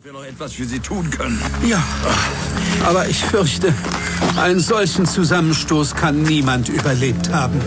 wir noch etwas für Sie tun können. Ja, aber ich fürchte, einen solchen Zusammenstoß kann niemand überlebt haben.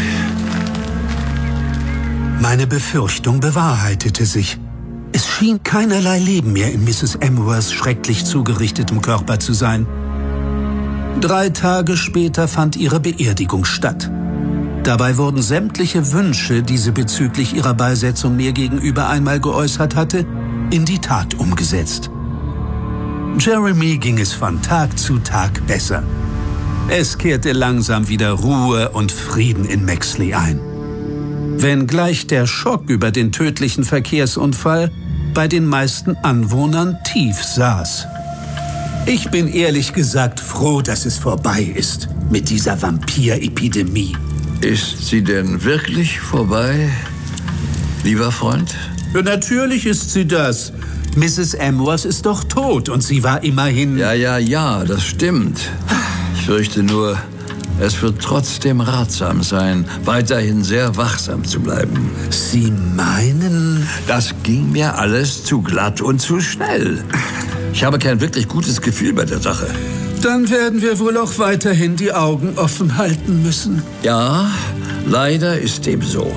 Meine Befürchtung bewahrheitete sich. Es schien keinerlei Leben mehr in Mrs. Amworths schrecklich zugerichtetem Körper zu sein. 3 Tage später fand ihre Beerdigung statt. Dabei wurden sämtliche Wünsche, die sie bezüglich ihrer Beisetzung mir gegenüber einmal geäußert hatte, in die Tat umgesetzt. Jeremy ging es von Tag zu Tag besser. Es kehrte langsam wieder Ruhe und Frieden in Maxley ein. Wenngleich der Schock über den tödlichen Verkehrsunfall bei den meisten Anwohnern tief saß. Ich bin ehrlich gesagt froh, dass es vorbei ist mit dieser Vampirepidemie. Ist sie denn wirklich vorbei, lieber Freund? Ja, natürlich ist sie das. Mrs. Amworth ist doch tot und sie war immerhin... Ja, das stimmt. Ich fürchte nur, es wird trotzdem ratsam sein, weiterhin sehr wachsam zu bleiben. Sie meinen... Das ging mir alles zu glatt und zu schnell. Ich habe kein wirklich gutes Gefühl bei der Sache. Dann werden wir wohl auch weiterhin die Augen offen halten müssen. Ja, leider ist dem so.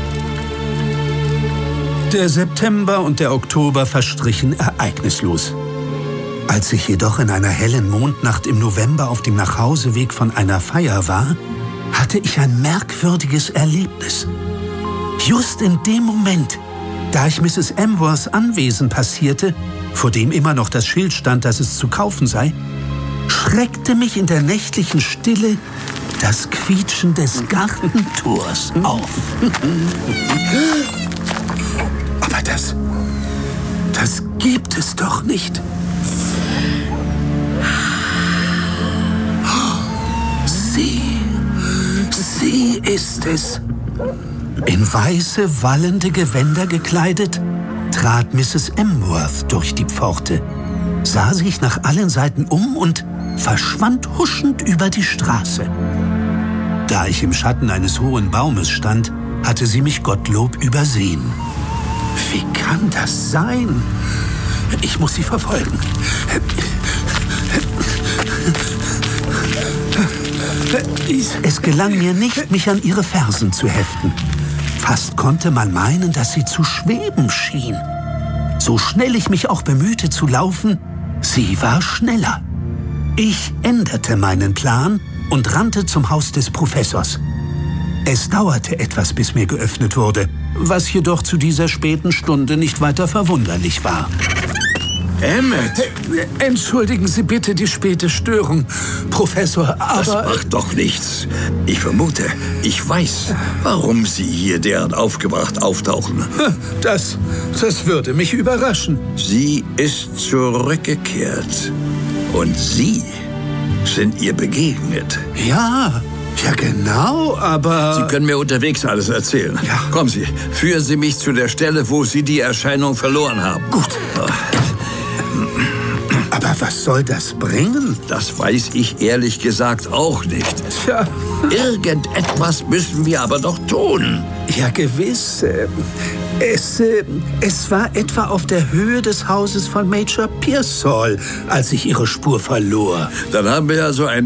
Der September und der Oktober verstrichen ereignislos. Als ich jedoch in einer hellen Mondnacht im November auf dem Nachhauseweg von einer Feier war, hatte ich ein merkwürdiges Erlebnis. Just in dem Moment, da ich Mrs. Amworths Anwesen passierte, vor dem immer noch das Schild stand, dass es zu kaufen sei, schreckte mich in der nächtlichen Stille das Quietschen des Gartentors auf. Aber das gibt es doch nicht. Sie ist es. In weiße, wallende Gewänder gekleidet, trat Mrs. Amworth durch die Pforte, sah sich nach allen Seiten um und verschwand huschend über die Straße. Da ich im Schatten eines hohen Baumes stand, hatte sie mich Gottlob übersehen. Wie kann das sein? Ich muss sie verfolgen. Es gelang mir nicht, mich an ihre Fersen zu heften. Fast konnte man meinen, dass sie zu schweben schien. So schnell ich mich auch bemühte zu laufen, sie war schneller. Ich änderte meinen Plan und rannte zum Haus des Professors. Es dauerte etwas, bis mir geöffnet wurde, was jedoch zu dieser späten Stunde nicht weiter verwunderlich war. Emmet! Entschuldigen Sie bitte die späte Störung, Professor, aber... Das macht doch nichts. Ich vermute, ich weiß, warum Sie hier derart aufgebracht auftauchen. Das würde mich überraschen. Sie ist zurückgekehrt. Und Sie sind ihr begegnet. Ja, genau, aber... Sie können mir unterwegs alles erzählen. Ja. Kommen Sie, führen Sie mich zu der Stelle, wo Sie die Erscheinung verloren haben. Gut. Aber was soll das bringen? Das weiß ich ehrlich gesagt auch nicht. Tja. Irgendetwas müssen wir aber doch tun. Ja, gewiss. Es war etwa auf der Höhe des Hauses von Major Pearsall, als ich ihre Spur verlor. Dann haben wir ja so ein